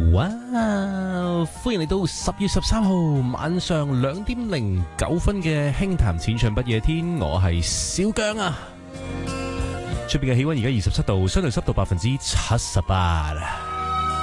哇！歡迎嚟到10月13號晚上2點09分嘅輕談淺唱不夜天，我係小姜啊！出邊嘅氣溫而家27度，相對濕度78%。